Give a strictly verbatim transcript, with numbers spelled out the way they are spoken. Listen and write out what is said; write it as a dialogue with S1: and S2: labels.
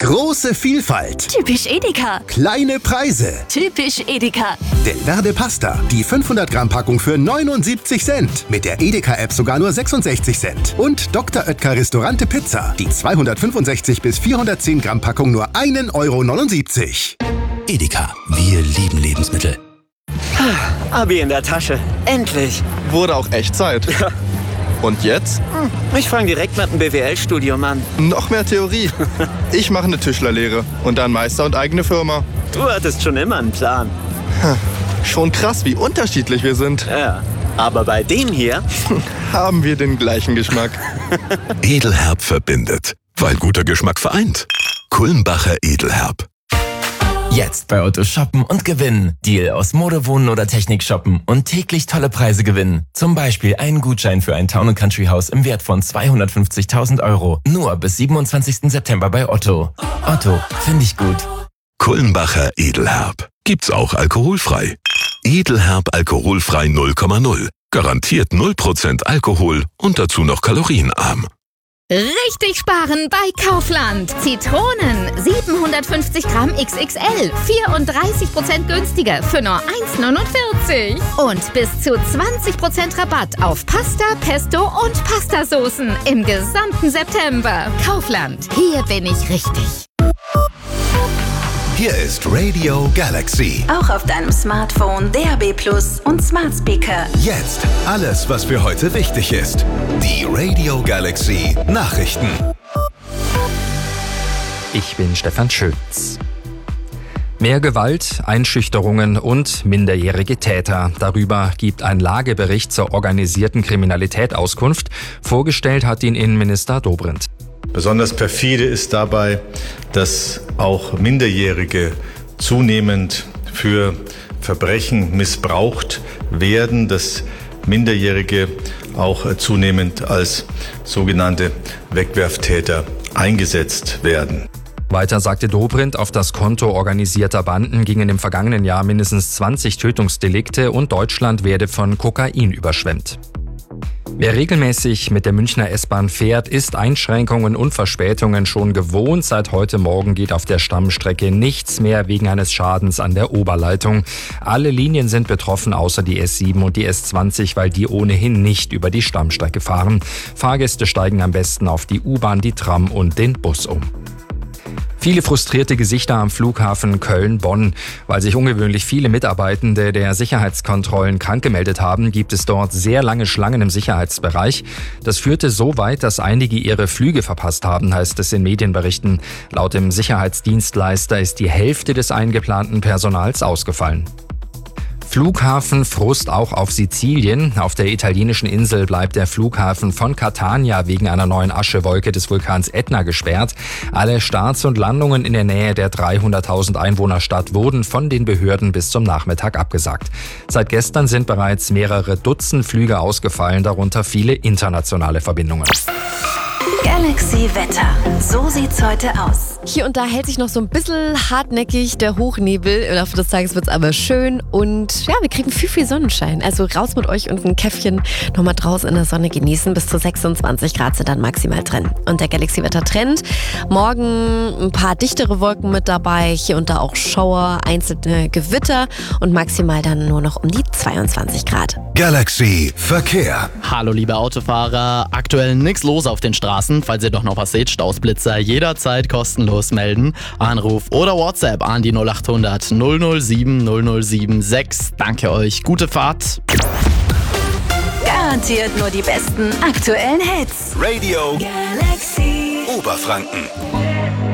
S1: Große Vielfalt.
S2: Typisch Edeka.
S1: Kleine Preise.
S2: Typisch Edeka.
S1: Delverde Pasta. Die fünfhundert Gramm Packung für neunundsiebzig Cent. Mit der Edeka-App sogar nur sechsundsechzig Cent. Und Doktor Oetker Restaurante Pizza. Die zweihundertfünfundsechzig bis vierhundertzehn Gramm Packung nur ein Euro neunundsiebzig.
S3: Edeka. Wir lieben Lebensmittel.
S4: Abi in der Tasche. Endlich.
S5: Wurde auch echt Zeit.
S4: Ja.
S5: Und jetzt?
S4: Ich fange direkt mit dem B W L-Studium an.
S5: Noch mehr Theorie. Ich mache eine Tischlerlehre und dann Meister und eigene Firma.
S4: Du hattest schon immer einen Plan.
S5: Schon krass, wie unterschiedlich wir sind.
S4: Ja, aber bei dem hier
S5: haben wir den gleichen Geschmack.
S3: Edelherb verbindet, weil guter Geschmack vereint. Kulmbacher Edelherb.
S6: Jetzt bei Otto shoppen und gewinnen. Deal aus Mode, Wohnen oder Technik shoppen und täglich tolle Preise gewinnen. Zum Beispiel einen Gutschein für ein Town and Country Haus im Wert von zweihundertfünfzigtausend Euro. Nur bis siebenundzwanzigsten September bei Otto. Otto, finde ich gut.
S3: Kulmbacher Edelherb. Gibt's auch alkoholfrei. Edelherb alkoholfrei null Komma null. Garantiert null Prozent Alkohol und dazu noch kalorienarm.
S7: Richtig sparen bei Kaufland. Zitronen siebenhundertfünfzig Gramm X X L, vierunddreißig Prozent günstiger für nur eins neunundvierzig. Und bis zu zwanzig Prozent Rabatt auf Pasta, Pesto und Pastasoßen im gesamten September. Kaufland, hier bin ich richtig.
S1: Hier ist Radio Galaxy.
S2: Auch auf deinem Smartphone, D A B Plus und Smart Speaker.
S1: Jetzt alles, was für heute wichtig ist. Die Radio Galaxy Nachrichten.
S8: Ich bin Stefan Schütz. Mehr Gewalt, Einschüchterungen und minderjährige Täter. Darüber gibt ein Lagebericht zur organisierten Kriminalität Auskunft. Vorgestellt hat ihn Innenminister Dobrindt.
S9: Besonders perfide ist dabei, dass auch Minderjährige zunehmend für Verbrechen missbraucht werden, dass Minderjährige auch zunehmend als sogenannte Wegwerftäter eingesetzt werden.
S8: Weiter sagte Dobrindt, auf das Konto organisierter Banden gingen im vergangenen Jahr mindestens zwanzig Tötungsdelikte und Deutschland werde von Kokain überschwemmt. Wer regelmäßig mit der Münchner S-Bahn fährt, ist Einschränkungen und Verspätungen schon gewohnt. Seit heute Morgen geht auf der Stammstrecke nichts mehr wegen eines Schadens an der Oberleitung. Alle Linien sind betroffen, außer die S sieben und die S zwanzig, weil die ohnehin nicht über die Stammstrecke fahren. Fahrgäste steigen am besten auf die U-Bahn, die Tram und den Bus um. Viele frustrierte Gesichter am Flughafen Köln-Bonn. Weil sich ungewöhnlich viele Mitarbeitende der Sicherheitskontrollen krank gemeldet haben, gibt es dort sehr lange Schlangen im Sicherheitsbereich. Das führte so weit, dass einige ihre Flüge verpasst haben, heißt es in Medienberichten. Laut dem Sicherheitsdienstleister ist die Hälfte des eingeplanten Personals ausgefallen. Flughafenfrust auch auf Sizilien. Auf der italienischen Insel bleibt der Flughafen von Catania wegen einer neuen Aschewolke des Vulkans Etna gesperrt. Alle Starts und Landungen in der Nähe der dreihunderttausend Einwohnerstadt wurden von den Behörden bis zum Nachmittag abgesagt. Seit gestern sind bereits mehrere Dutzend Flüge ausgefallen, darunter viele internationale Verbindungen.
S2: Galaxy Wetter. So sieht's heute aus.
S10: Hier und da hält sich noch so ein bisschen hartnäckig der Hochnebel. Im Laufe des Tages wird's aber schön und ja, wir kriegen viel, viel Sonnenschein. Also raus mit euch und ein Käffchen nochmal draußen in der Sonne genießen. Bis zu sechsundzwanzig Grad sind dann maximal drin. Und der Galaxy Wetter Trend. Morgen ein paar dichtere Wolken mit dabei. Hier und da auch Schauer, einzelne Gewitter und maximal dann nur noch um die zweiundzwanzig Grad.
S1: Galaxy Verkehr.
S11: Hallo liebe Autofahrer. Aktuell nichts los auf den Straßen. Falls ihr doch noch was seht, Stausblitzer jederzeit kostenlos melden. Anruf oder WhatsApp an die null acht hundert null null sieben null null sieben sechs. Danke euch, gute Fahrt.
S2: Garantiert nur die besten aktuellen Hits.
S1: Radio
S2: Galaxy
S1: Oberfranken.